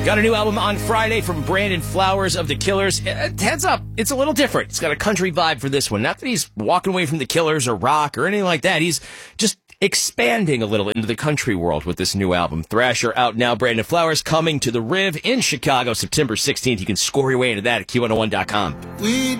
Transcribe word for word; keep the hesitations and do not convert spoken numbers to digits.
Got a new album on Friday from Brandon Flowers of The Killers. Uh, heads up, it's a little different. It's got a country vibe for this one. Not that he's walking away from The Killers or rock or anything like that. He's just expanding a little into the country world with this new album. Thrasher out now. Brandon Flowers coming to the Riv in Chicago September sixteenth. You can score your way into that at Q one oh one dot com. We